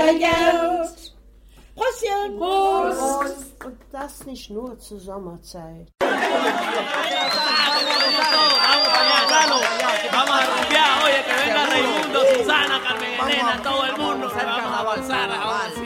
Und das nicht nur zur Sommerzeit. Vamos a rumbear, oye, que venga Raimundo, Susana, Carmen Elena, todo el mundo, vamos a avanzar.